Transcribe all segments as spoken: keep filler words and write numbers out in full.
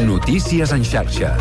Notícies en xarxa.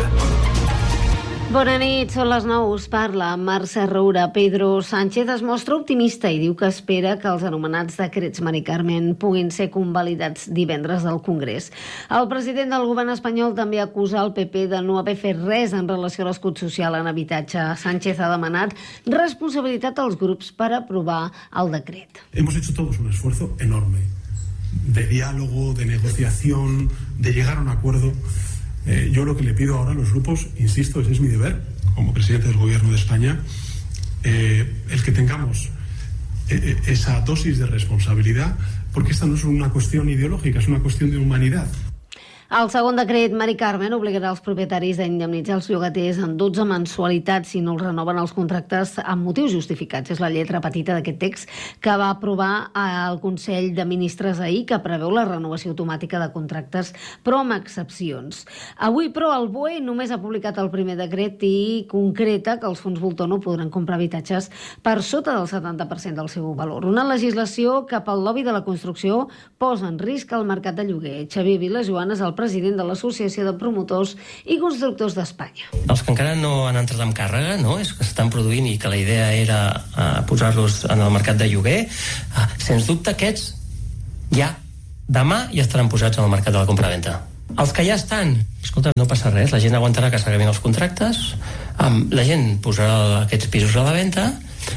Bona nit, són les nou, us parla Mercè Roura. Pedro Sánchez es mostra optimista i diu que espera que els anomenats decrets Mari Carmen puguin ser convalidats divendres al Congrés. El president del govern espanyol també acusa el P P de no haver fet res en relació a l'escut social en habitatge. Sánchez ha demanat responsabilitat als grups per aprovar el decret. Hemos hecho todos un esfuerzo enorme de diálogo, de negociación, de llegar a un acuerdo. Eh, yo lo que le pido ahora a los grupos, insisto, ese es mi deber como presidente del Gobierno de España, eh, el que tengamos eh, esa dosis de responsabilidad, porque esta no es una cuestión ideológica, es una cuestión de humanidad. El segon decret, Mari Carmen, obligarà els propietaris a indemnitzar els llogaters en dotze mensualitats si no els renoven els contractes amb motius justificats. És la lletra petita d'aquest text que va aprovar el Consell de Ministres ahir, que preveu la renovació automàtica de contractes, però amb excepcions. Avui, però, el B O E només ha publicat el primer decret i concreta que els fons voltor no podran comprar habitatges per sota del setanta per cent del seu valor. Una legislació que pel lobby de la construcció posa en risc el mercat de lloguer. Xavier Vilajoan és el president de l'Associació de Promotors i Constructors d'Espanya. Els que encara no han entrat en càrrega, no? És que s'estan produint i que la idea era uh, posar-los en el mercat de lloguer, uh, sens dubte aquests ja demà ja estaran posats en el mercat de la compravenda. Els que ja estan, escolta, no passa res, la gent aguantarà que s'acabin els contractes, um, la gent posarà aquests pisos a la venda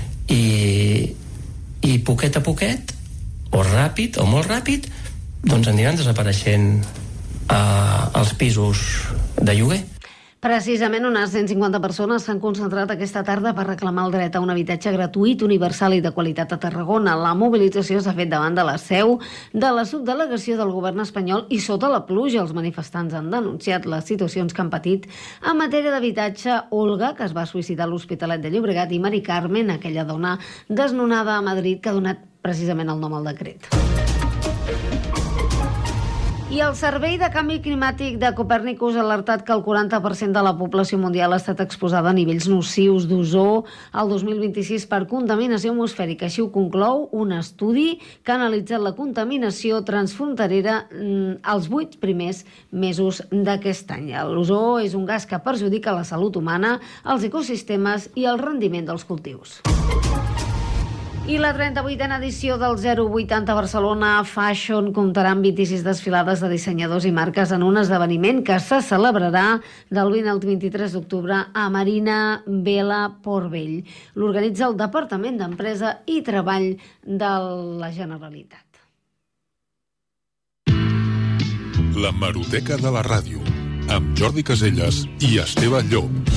i, i poquet a poquet, o ràpid o molt ràpid, doncs aniran desapareixent Uh, els pisos de lloguer. Precisament unes cent cinquanta persones s'han concentrat aquesta tarda per reclamar el dret a un habitatge gratuït, universal i de qualitat a Tarragona. La mobilització s'ha fet davant de la seu de la subdelegació del govern espanyol i sota la pluja. Els manifestants han denunciat les situacions que han patit en matèria d'habitatge. Olga, que es va suïcidar a l'Hospitalet de Llobregat, i Mari Carmen, aquella dona desnonada a Madrid, que ha donat precisament el nom al decret. I el Servei de Canvi Climàtic de Copèrnicus ha alertat que el quaranta per cent de la població mundial ha estat exposada a nivells nocius d'ozó el dos mil vint-i-sis per contaminació atmosfèrica. Així ho conclou un estudi que ha analitzat la contaminació transfronterera els vuit primers mesos d'aquest any. L'ozó és un gas que perjudica la salut humana, els ecosistemes i el rendiment dels cultius. I la trenta-vuitena edició del zero vuitanta Barcelona Fashion comptarà amb vint-i-sis desfilades de dissenyadors i marques en un esdeveniment que se celebrarà del vint al vint-i-tres d'octubre a Marina Vela Port Vell. L'organitza el Departament d'Empresa i Treball de la Generalitat. La Hemeroteca de la Ràdio, amb Jordi Caselles i Esteve Llop.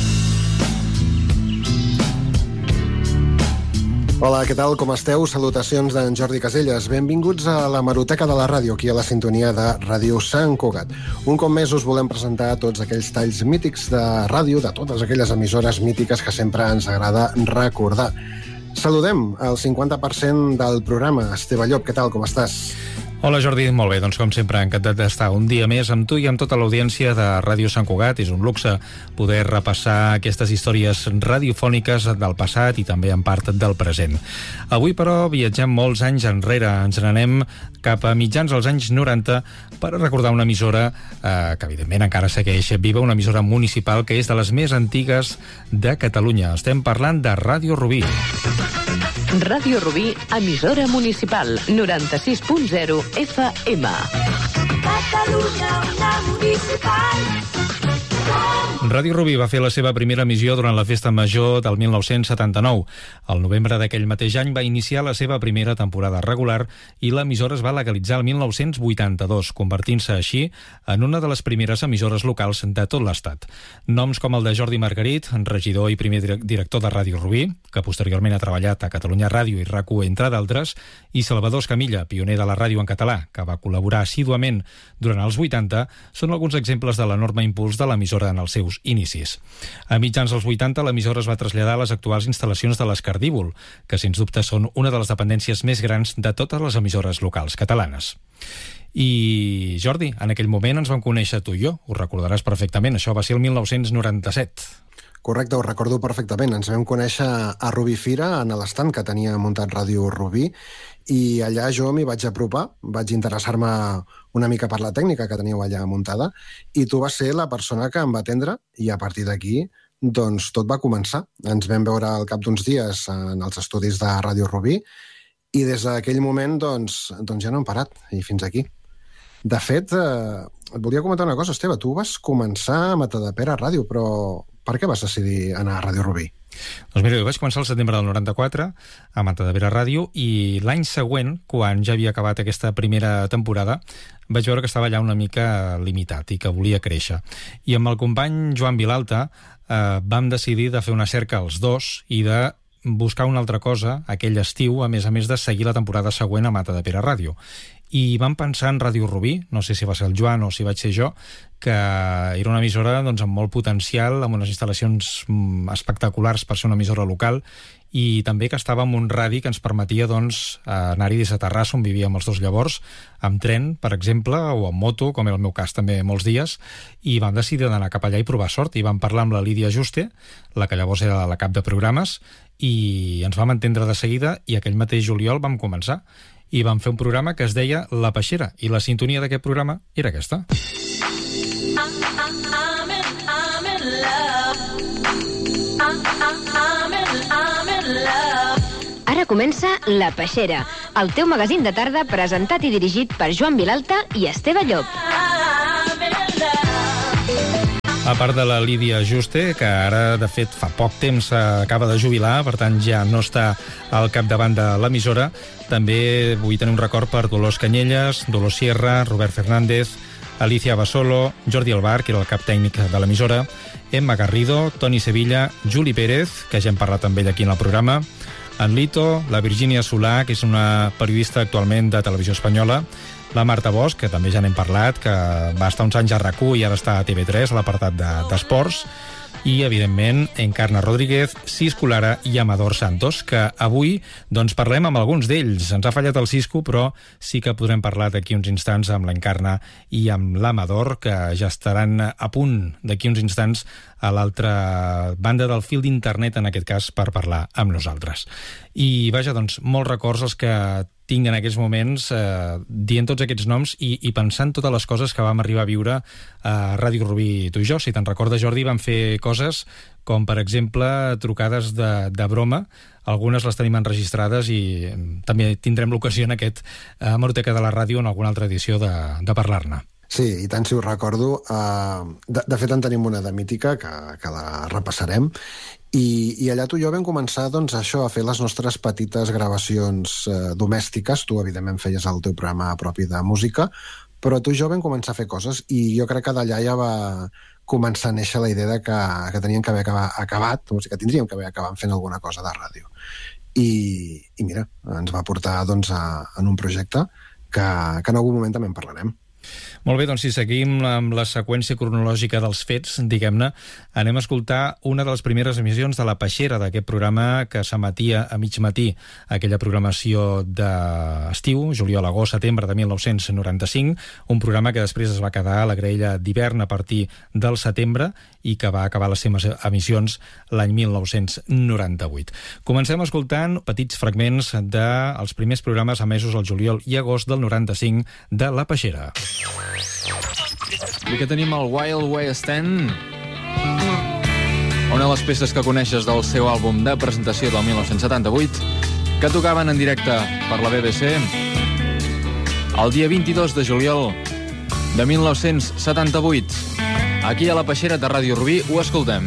Hola, què tal? Com esteu? Salutacions d'en Jordi Caselles. Benvinguts a la Hemeroteca de la Ràdio, aquí a la sintonia de Ràdio Sant Cugat. Un cop més us volem presentar tots aquells talls mítics de ràdio, de totes aquelles emissores mítiques que sempre ens agrada recordar. Saludem el cinquanta per cent del programa. Esteve Llop, què tal? Com estàs? Hola Jordi, molt bé, doncs com sempre encantat d'estar un dia més amb tu i amb tota l'audiència de Ràdio Sant Cugat. És un luxe poder repassar aquestes històries radiofòniques del passat i també en part del present. Avui però viatgem molts anys enrere, ens n'anem cap a mitjans dels anys noranta per recordar una emissora eh, que evidentment encara segueix viva, una emissora municipal que és de les més antigues de Catalunya. Estem parlant de Ràdio Rubí. Ràdio Rubí, emissora municipal, noranta-sis punt zero F M. Catalunya, una municipal. Ràdio Rubí va fer la seva primera emissió durant la Festa Major del mil nou-cents setanta-nou. Al novembre d'aquell mateix any va iniciar la seva primera temporada regular i l'emissora es va legalitzar el mil nou-cents vuitanta-dos, convertint-se així en una de les primeres emissores locals de tot l'estat. Noms com el de Jordi Margarit, regidor i primer director de Ràdio Rubí, que posteriorment ha treballat a Catalunya Ràdio i R A C u, entre d'altres, i Salvador Escamilla, pioner de la ràdio en català, que va col·laborar assíduament durant els vuitanta, són alguns exemples de l'enorme impuls de l'emissora en els seus inicis. A mitjans dels vuitanta, l'emissora es va traslladar a les actuals instal·lacions de l'Escardívol, que sens dubte són una de les dependències més grans de totes les emissores locals catalanes. I, Jordi, en aquell moment ens vam conèixer tu i jo, ho recordaràs perfectament, això va ser el mil nou-cents noranta-set. Correcte, ho recordo perfectament. Ens vam conèixer a Rubí Fira, en l'estand que tenia muntat Ràdio Rubí, i allà jo m'hi vaig apropar, vaig interessar-me una mica per la tècnica que teníeu allà muntada, i tu vas ser la persona que em va atendre, i a partir d'aquí doncs tot va començar. Ens vam veure al cap d'uns dies en els estudis de Ràdio Rubí, i des d'aquell moment doncs, doncs ja no hem parat, i fins aquí. De fet, eh, et volia comentar una cosa, Esteve. Tu vas començar a Matadepera Ràdio, però per què vas decidir anar a Ràdio Rubí? Doncs mira, jo vaig començar al setembre del noranta-quatre a Matadepera Ràdio, i l'any següent, quan ja havia acabat aquesta primera temporada, vaig veure que estava allà una mica limitat i que volia créixer. I amb el company Joan Vilalta eh, vam decidir de fer una cerca els dos i de buscar una altra cosa aquell estiu, a més a més de seguir la temporada següent a Matadepera Ràdio. I vam pensar en Ràdio Rubí, no sé si va ser el Joan o si vaig ser jo, que era una emissora doncs, amb molt potencial, amb unes instal·lacions espectaculars per ser una emissora local, i també que estava en un radi que ens permetia doncs, anar-hi des de Terrassa, on vivíem els dos llavors, amb tren, per exemple, o amb moto, com era el meu cas també molts dies, i vam decidir d'anar cap allà i provar sort, i vam parlar amb la Lídia Juste, la que llavors era la cap de programes, i ens vam entendre de seguida, i aquell mateix juliol vam començar, i vam fer un programa que es deia La Peixera, i la sintonia d'aquest programa era aquesta. Ara comença La Peixera, el teu magazín de tarda presentat i dirigit per Joan Vilalta i Esteve Llop. A part de la Lídia Juste, que ara, de fet, fa poc temps acaba de jubilar, per tant ja no està al capdavant de l'emissora, també vull tenir un record per Dolors Canyelles, Dolors Sierra, Robert Fernández, Alicia Basolo, Jordi Albar, que era el cap tècnic de l'emissora, Emma Garrido, Toni Sevilla, Juli Pérez, que ja hem parlat amb ell aquí en el programa, en Lito, la Virgínia Solà, que és una periodista actualment de Televisió Espanyola, la Marta Bosch, que també ja n'hem parlat, que va estar uns anys a RAC u i ara està a T V tres, a l'apartat d'esports, de, i, evidentment, Encarna Rodríguez, Cisco Lara i Amador Santos, que avui doncs, parlem amb alguns d'ells. Ens ha fallat el Cisco, però sí que podrem parlar d'aquí uns instants amb l'Encarna i amb l'Amador, que ja estaran a punt d'aquí uns instants a l'altra banda del fil d'internet, en aquest cas, per parlar amb nosaltres. I, vaja, doncs, molts records els que tinc en aquests moments eh, dient tots aquests noms i, i pensant totes les coses que vam arribar a viure a Ràdio Rubí tu i jo. Si te'n recordes, Jordi, vam fer coses com, per exemple, trucades de, de broma. Algunes les tenim enregistrades i també tindrem l'ocasió en aquest eh, Hemeroteca de la Ràdio en alguna altra edició de, de parlar-ne. Sí, i tant si ho recordo. Uh, de, de fet, en tenim una de mítica que, que la repassarem. I, i allà tu i jo vam començar doncs, això, a fer les nostres petites gravacions eh, domèstiques. Tu, evidentment, feies el teu programa propi de música, però tu i jo vam començar a fer coses i jo crec que d'allà ja va començar a néixer la idea de que, que teníem que haver acabat, o sigui, que tindríem que haver acabat fent alguna cosa de ràdio. I, i mira, ens va portar doncs, a, en un projecte que, que en algun moment també en parlarem. Molt bé, doncs si seguim amb la seqüència cronològica dels fets, diguem-ne, anem a escoltar una de les primeres emissions de La Peixera, d'aquest programa que s'emetia a mig matí, aquella programació d'estiu, juliol, agost, setembre de mil nou-cents noranta-cinc, un programa que després es va quedar a la graella d'hivern a partir del setembre i que va acabar les seves emissions l'any mil nou-cents noranta-vuit. Comencem escoltant petits fragments dels primers programes emesos al juliol i agost del noranta-cinc de La Peixera. I que tenim el Wild West End, una de les peces que coneixes del seu àlbum de presentació del mil nou-cents setanta-vuit, que tocaven en directe per la B B C el dia vint-i-dos de juliol de mil nou-cents setanta-vuit. Aquí a La Peixera de Ràdio Rubí ho escoltem.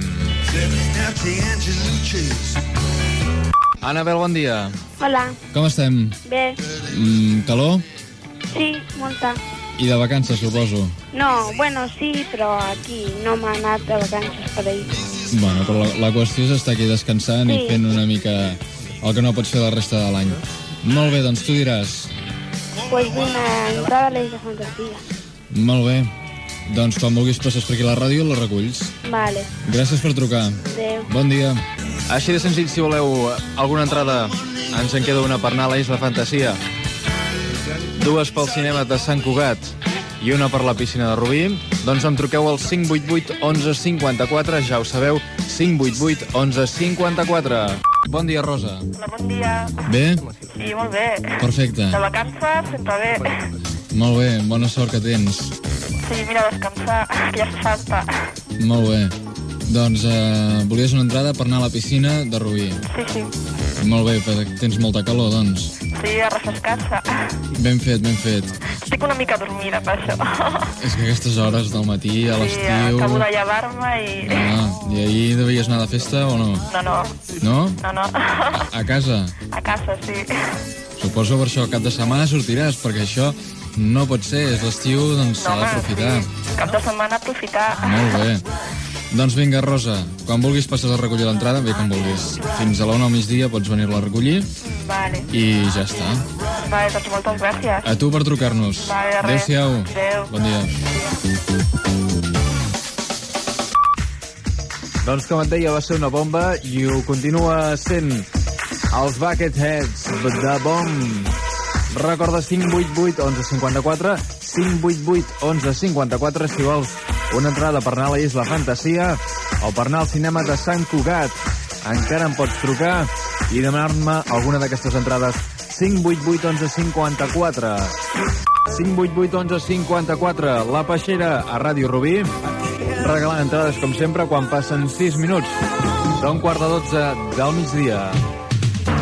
Anabel, bon dia. Hola. Com estem? Bé. Mm, calor? Sí, molta. I de vacances, suposo? No, bueno, sí, però aquí no m'ha anat de vacances per ahir. Bueno, però la, la qüestió és estar aquí descansant sí. i fent una mica el que no pots fer la resta de l'any. Molt bé, doncs tu diràs. Pues una entrada a l'Eix de Fantasia. Molt bé. Doncs quan vulguis passes per aquí a la ràdio la reculls. Vale. Gràcies per trucar. Adéu. Bon dia. Així de senzill, si voleu alguna entrada, ens en queda una per anar a l'Eix de Fantasia. Dues pel cinema de Sant Cugat i una per la piscina de Rubí, doncs em truqueu al cinc vuit vuit onze cinquanta-quatre, ja ho sabeu, cinc vuit vuit onze cinquanta-quatre. Bon dia, Rosa. Hola, bon dia. Bé? Sí, molt bé. Perfecte. De vacances, sempre bé. Molt bé, bona sort que tens. Sí, mira, descansar, que ja fa falta. Molt bé. Doncs eh, volies una entrada per anar a la piscina de Rubí. Sí, sí. Molt bé, perquè tens molta calor, doncs. Sí, a refrescar-se. Ben fet, ben fet. Estic una mica dormida, per això. És que aquestes hores del matí, a l'estiu... Sí, acabo de llevar-me i... Ah, i ahir devies anar de festa o no? No, no. No? No, no. A casa? A casa, sí. Suposo per això cap de setmana sortiràs, perquè això no pot ser, és l'estiu, doncs s'ha No, home, d'aprofitar. sí. Cap de setmana aprofitar. Molt bé. Doncs vinga, Rosa, quan vulguis passes a recollir l'entrada, bé com vulguis. Fins a l'una al migdia pots venir-la a recollir Vale. i ja està. Vale, doncs moltes gràcies. A tu per trucar-nos. Vale, de res. Adéu-siau. Adéu. Bon dia. Doncs com et deia, va ser una bomba i ho continua sent els Bucketheads de Bomb. Recorda cinc vuit vuit onze cinquanta-quatre, cinc vuit vuit onze cinquanta-quatre si vols una entrada per anar a la Isla Fantasia o per anar al cinema de Sant Cugat. Encara em pots trucar i demanar-me alguna d'aquestes entrades. cinc vuit vuit onze cinquanta-quatre. cinc vuit vuit onze cinquanta-quatre. La Peixera a Ràdio Rubí, regalant entrades com sempre quan passen sis minuts d'un quart de dotze del migdia.